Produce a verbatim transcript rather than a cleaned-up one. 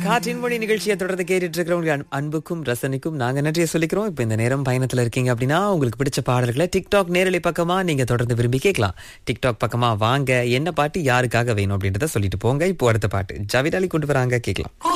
காற்றின் மொழி நிகழ்ச்சியை தொடர்ந்து கேட்டுட்டு இருக்கிறவங்க அன்- அன்புக்கும் ரசனைக்கும் நாங்க நன்றியை சொல்லிக்கிறோம். இப்ப இந்த நேரம் பயணத்துல இருக்கீங்க அப்படின்னா உங்களுக்கு பிடிச்ச பாடல்களை டிக்டாக் நேரலை பக்கமா நீங்க தொடர்ந்து விரும்பி கேட்கலாம். டிக்டாக் பக்கமா வாங்க, என்ன பாட்டு யாருக்காக வேணும் அப்படின்றத சொல்லிட்டு போங்க. இப்போ அடுத்த பாட்டு ஜவிடாலி கொண்டு வராங்க, கேட்கலாம்.